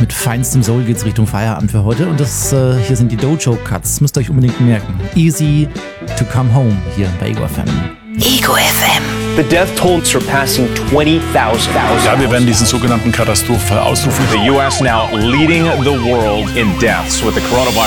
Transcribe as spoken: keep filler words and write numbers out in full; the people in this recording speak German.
Mit feinstem Soul geht's Richtung Feierabend für heute. Und das äh, hier sind die Dojo Cuts. Müsst ihr euch unbedingt merken. Easy to come home hier bei Ego F M. Ego F M. The death toll surpassing twenty thousand. Ja, wir werden diesen sogenannten Katastrophenfall ausrufen. The U S now leading the world in deaths with the coronavirus.